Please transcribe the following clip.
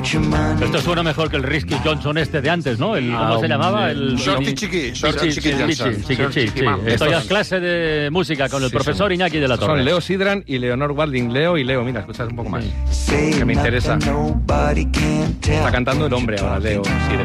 Esto suena mejor que el Risky Johnson este de antes, ¿no? ¿Cómo se llamaba? El Shorty Chiqui Johnson. Esto ya es clase de música con el profesor Iñaki de la Torre. Son Leo Sidran y Leonor Walding. Leo y Leo, mira, escuchas un poco más. Que me interesa. Está cantando el hombre ahora, Leo Sidran.